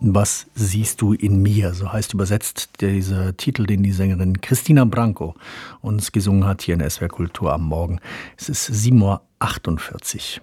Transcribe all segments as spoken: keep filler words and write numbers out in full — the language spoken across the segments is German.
Was siehst du in mir? So heißt übersetzt dieser Titel, den die Sängerin Cristina Branco uns gesungen hat hier in S W R Kultur am Morgen. Es ist sieben Uhr achtundvierzig.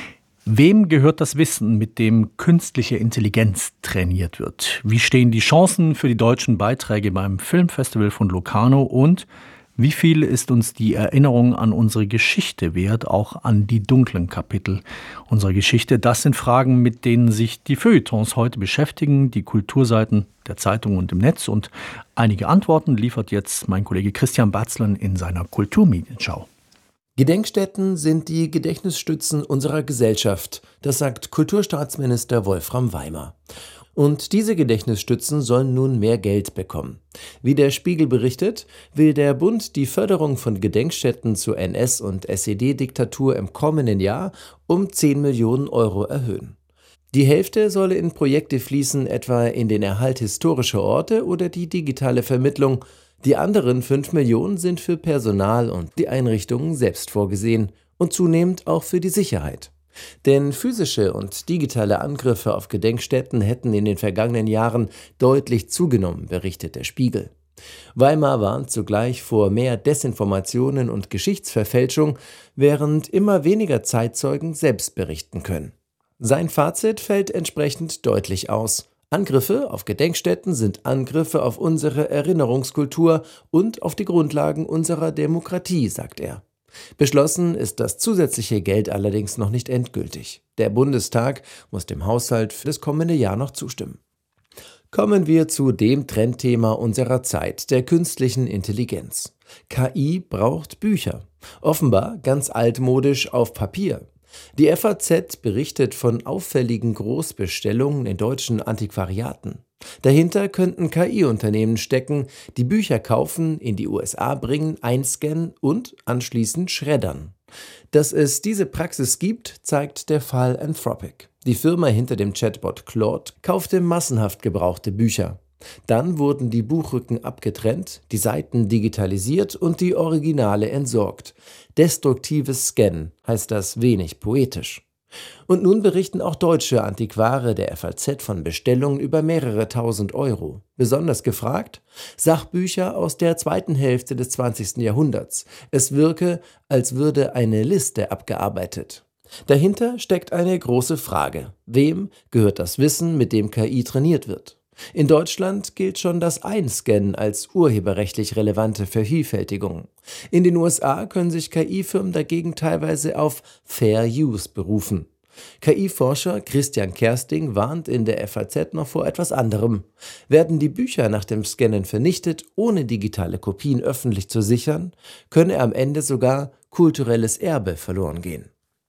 Wem gehört das Wissen, mit dem künstliche Intelligenz trainiert wird? Wie stehen die Chancen für die deutschen Beiträge beim Filmfestival von Locarno? Und wie viel ist uns die Erinnerung an unsere Geschichte wert, auch an die dunklen Kapitel unserer Geschichte? Das sind Fragen, mit denen sich die Feuilletons heute beschäftigen, die Kulturseiten der Zeitung und im Netz. Und einige Antworten liefert jetzt mein Kollege Christian Batzlen in seiner Kulturmedienschau. Gedenkstätten sind die Gedächtnisstützen unserer Gesellschaft, das sagt Kulturstaatsminister Wolfram Weimer. Und diese Gedächtnisstützen sollen nun mehr Geld bekommen. Wie der Spiegel berichtet, will der Bund die Förderung von Gedenkstätten zur N S- und S E D-Diktatur im kommenden Jahr um zehn Millionen Euro erhöhen. Die Hälfte solle in Projekte fließen, etwa in den Erhalt historischer Orte oder die digitale Vermittlung. Die anderen fünf Millionen sind für Personal und die Einrichtungen selbst vorgesehen und zunehmend auch für die Sicherheit. Denn physische und digitale Angriffe auf Gedenkstätten hätten in den vergangenen Jahren deutlich zugenommen, berichtet der Spiegel. Weimer warnt zugleich vor mehr Desinformationen und Geschichtsverfälschung, während immer weniger Zeitzeugen selbst berichten können. Sein Fazit fällt entsprechend deutlich aus. Angriffe auf Gedenkstätten sind Angriffe auf unsere Erinnerungskultur und auf die Grundlagen unserer Demokratie, sagt er. Beschlossen ist das zusätzliche Geld allerdings noch nicht endgültig. Der Bundestag muss dem Haushalt für das kommende Jahr noch zustimmen. Kommen wir zu dem Trendthema unserer Zeit, der künstlichen Intelligenz. K I braucht Bücher. Offenbar ganz altmodisch auf Papier. Die F A Z berichtet von auffälligen Großbestellungen in deutschen Antiquariaten. Dahinter könnten K I-Unternehmen stecken, die Bücher kaufen, in die U S A bringen, einscannen und anschließend schreddern. Dass es diese Praxis gibt, zeigt der Fall Anthropic. Die Firma hinter dem Chatbot Claude kaufte massenhaft gebrauchte Bücher. Dann wurden die Buchrücken abgetrennt, die Seiten digitalisiert und die Originale entsorgt. Destruktives Scannen heißt das wenig poetisch. Und nun berichten auch deutsche Antiquare der F A Z von Bestellungen über mehrere tausend Euro. Besonders gefragt? Sachbücher aus der zweiten Hälfte des zwanzigsten Jahrhunderts. Es wirke, als würde eine Liste abgearbeitet. Dahinter steckt eine große Frage. Wem gehört das Wissen, mit dem K I trainiert wird? In Deutschland gilt schon das Einscannen als urheberrechtlich relevante Vervielfältigung. In den U S A können sich K I-Firmen dagegen teilweise auf Fair Use berufen. K I-Forscher Christian Kersting warnt in der F A Z noch vor etwas anderem. Werden die Bücher nach dem Scannen vernichtet, ohne digitale Kopien öffentlich zu sichern, könne am Ende sogar kulturelles Erbe verloren gehen.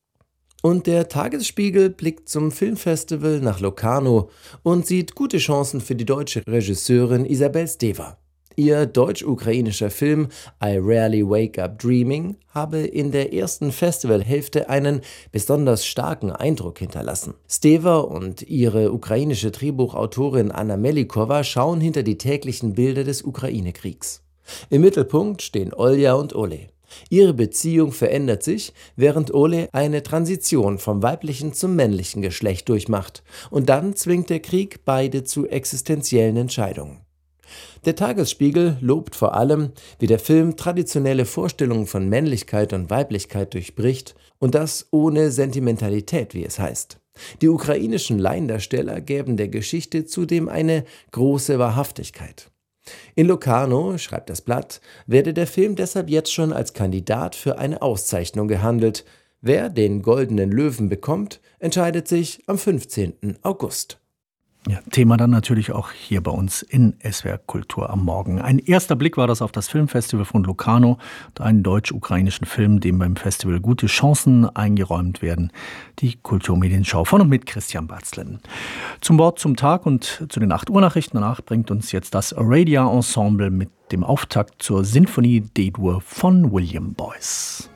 Und der Tagesspiegel blickt zum Filmfestival nach Locarno und sieht gute Chancen für die deutsche Regisseurin Isabel Stewa. Ihr deutsch-ukrainischer Film I Rarely Wake Up Dreaming habe in der ersten Festivalhälfte einen besonders starken Eindruck hinterlassen. Stewa und ihre ukrainische Drehbuchautorin Anna Melikowa schauen hinter die täglichen Bilder des Ukraine-Kriegs. Im Mittelpunkt stehen Olja und Ole. Ihre Beziehung verändert sich, während Ole eine Transition vom weiblichen zum männlichen Geschlecht durchmacht. Und dann zwingt der Krieg beide zu existenziellen Entscheidungen. Der Tagesspiegel lobt vor allem, wie der Film traditionelle Vorstellungen von Männlichkeit und Weiblichkeit durchbricht und das ohne Sentimentalität, wie es heißt. Die ukrainischen Laiendarsteller gäben der Geschichte zudem eine große Wahrhaftigkeit. In Locarno, schreibt das Blatt, werde der Film deshalb jetzt schon als Kandidat für eine Auszeichnung gehandelt. Wer den Goldenen Löwen bekommt, entscheidet sich am fünfzehnten August. Ja, Thema dann natürlich auch hier bei uns in S W R Kultur am Morgen. Ein erster Blick war das auf das Filmfestival von Locarno, einen deutsch-ukrainischen Film, dem beim Festival gute Chancen eingeräumt werden. Die Kulturmedienschau von und mit Christian Batzlen. Zum Wort zum Tag und zu den acht Uhr Nachrichten danach bringt uns jetzt das Aradia Ensemble mit dem Auftakt zur Sinfonie D-Dur von William Boyce.